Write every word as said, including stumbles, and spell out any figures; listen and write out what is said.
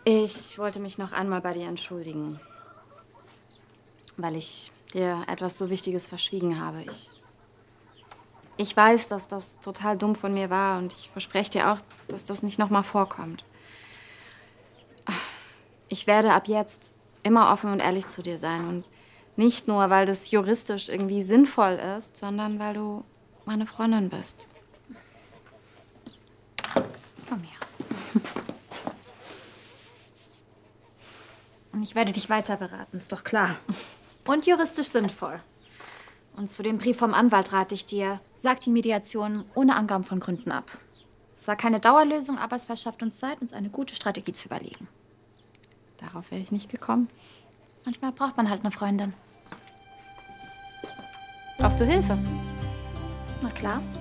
Ich wollte mich noch einmal bei dir entschuldigen, weil ich dir etwas so Wichtiges verschwiegen habe. Ich, ich weiß, dass das total dumm von mir war und ich verspreche dir auch, dass das nicht noch mal vorkommt. Ich werde ab jetzt immer offen und ehrlich zu dir sein und nicht nur, weil das juristisch irgendwie sinnvoll ist, sondern weil du meine Freundin bist. Komm her. Und ich werde dich weiter beraten, ist doch klar. Und juristisch sinnvoll. Und zu dem Brief vom Anwalt rate ich dir, sag die Mediation ohne Angaben von Gründen ab. Es war keine Dauerlösung, aber es verschafft uns Zeit, uns eine gute Strategie zu überlegen. Darauf wäre ich nicht gekommen. Manchmal braucht man halt eine Freundin. Brauchst du Hilfe? Na klar.